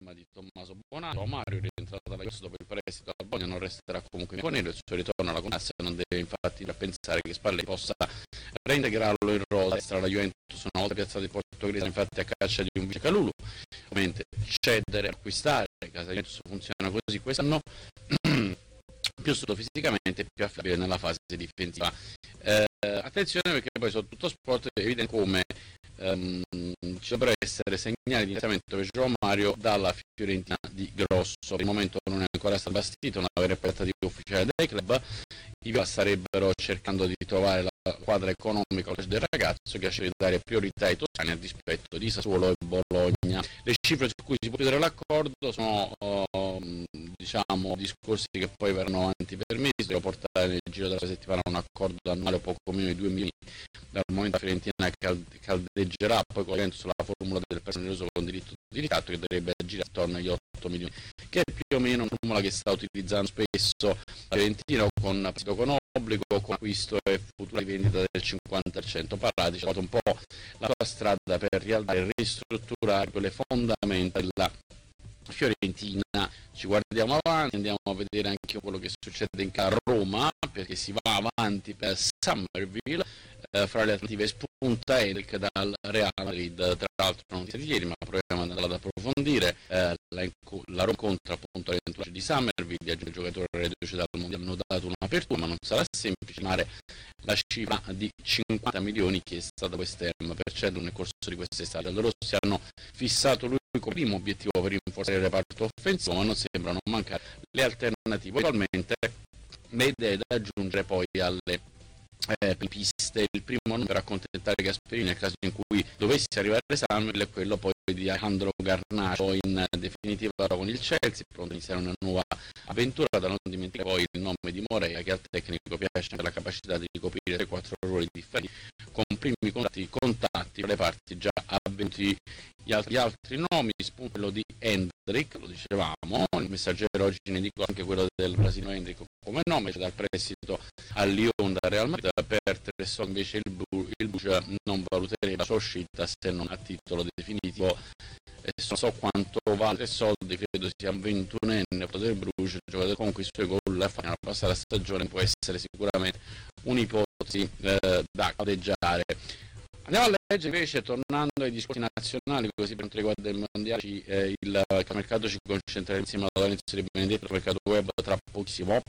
firma di Tommaso Bonato. Mario, rientrato dalla Juventus dopo il prestito a Bologna, non resterà comunque bianconero. Il suo ritorno alla Conassi non deve infatti pensare che Spalletti possa reintegrarlo in rosa destra la Juventus una volta piazzato il portoghese, infatti a caccia di un vice Calulu. Ovviamente cedere, acquistare, casa Juventus funziona così quest'anno, più sotto fisicamente, più affidabile nella fase difensiva. Attenzione, perché poi su Tutto Sport è evidente come ci dovrebbero essere segnali di iniziamento per João Mario dalla Fiorentina di Grosso. Per il momento non è ancora stato bastito una vera trattativa ufficiale dei club. I Viola starebbero cercando di trovare la quadra economica del ragazzo, che sceglie di dare priorità ai toscani a dispetto di Sassuolo e Bologna. Le cifre su cui si può chiudere l'accordo sono diciamo discorsi che poi verranno avanti per mesi. Devo portare nel giro della settimana un accordo annuale poco meno di 2 milioni. Dal momento la Fiorentina caldeggerà poi con sulla formula del personale con diritto di ricatto, che dovrebbe agire attorno agli 8 milioni, che è più o meno una formula che sta utilizzando spesso la Fiorentina, con obbligo, con acquisto e futura vendita del 50%. Parlati, c'è un po' la sua strada per rialzare e ristrutturare quelle fondamenta della Fiorentina. Ci guardiamo avanti, andiamo a vedere anche quello che succede in Roma, perché si va avanti per Summerville. Fra le alternative spunta Endrick dal Real Madrid, tra l'altro non di ieri, ma proviamo ad andare ad approfondire. La Roma incontra appunto l'entourage di Summerville, il giocatore reduce dal mondiale, hanno dato un'apertura, ma non sarà semplice la cifra di 50 milioni chiesta da West Ham per cedere nel corso di quest'estate. Loro si hanno fissato lui come primo obiettivo per rinforzare il reparto offensivo, ma non sembrano mancare le alternative. Attualmente vede da aggiungere poi alle piste il primo nome per accontentare Gasperini nel caso in cui dovesse arrivare Samuel è quello poi di Alejandro Garnacho, in definitiva con il Chelsea, pronto a iniziare una nuova avventura. Da non dimenticare poi il nome di Moreira, che al tecnico piace per la capacità di ricoprire 4 ruoli differenti, con primi contatti tra le parti già avvenuti. Gli altri nomi, spunto quello di Endrick, lo dicevamo, il Messaggero oggi ne dico anche quello del brasiliano Endrick come nome, cioè dal prestito al Lyon da Real Madrid. Per Tresson invece il Bruges non valuterebbe la sua uscita se non a titolo definitivo. Non so quanto vale 3 soldi, credo sia un 21enne del Bruges, giocatore con cui i suoi gol a fare la passata stagione può essere sicuramente un'ipotesi da caldeggiare. Andiamo a leggere invece, tornando ai discorsi nazionali, così per quanto riguarda il mondiale, il mercato ci concentrerà insieme alla Lorenzo Di Benedetto, il mercato web tra pochissimo.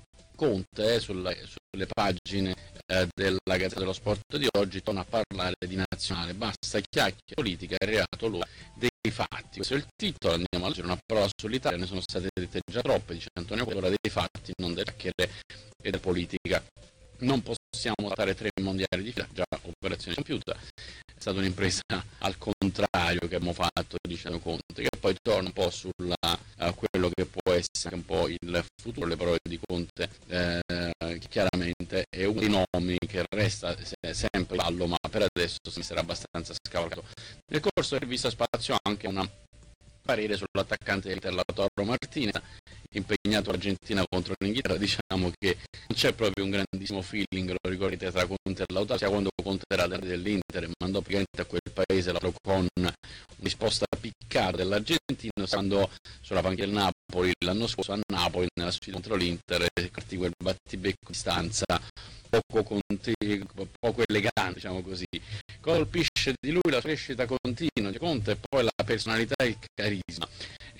Conte sulle pagine della Gazzetta dello Sport di oggi torna a parlare di nazionale, basta chiacchiere politica e reato l'ora dei fatti. Questo è il titolo. Andiamo a leggere una parola sull'Italia, ne sono state dette già troppe, dice Antonio Conte, ora dei fatti, non delle chiacchiere e della politica. Non possiamo dare 3 mondiali di fila, già operazione compiuta. È stata un'impresa al contrario che abbiamo fatto, dicendo Conte, che poi torna un po' sulla quello che può essere un po' il futuro. Le parole di Conte chiaramente è uno dei nomi che resta sempre in ballo, ma per adesso sarà abbastanza scavalcato. Nel corso del Vista Spazio anche un parere sull'attaccante dell'Inter Lautaro Martinez, impegnato l'Argentina contro l'Inghilterra. Diciamo che non c'è proprio un grandissimo feeling, lo ricordate, tra Conte e Lautaro, sia quando Conte era dell'Inter, mandò praticamente a quel paese con una risposta piccata dell'Argentina, stando sulla panchina del Napoli l'anno scorso a Napoli nella sfida contro l'Inter, e partì quel battibecco di stanza poco elegante, diciamo così. Colpisce di lui la crescita continua di Conte e poi la personalità e il carisma.